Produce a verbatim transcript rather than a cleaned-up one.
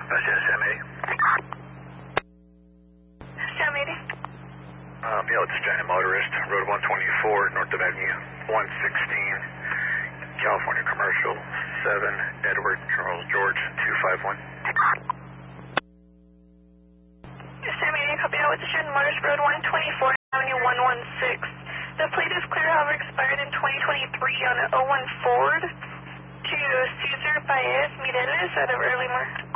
That's it, Sam eighty. Sam eighty. Um, yeah, it's China Motorist, Road one twenty-four, north of Avenue one sixteen, California Commercial, seven, Edward Charles George, two five one. Sam eighty, copy out with the China Motorist, Road one twenty-four, Avenue one sixteen. The plate is clear, however, expired in twenty twenty-three on an oh one Ford to Cesar Paez Mireles out of Early Mar.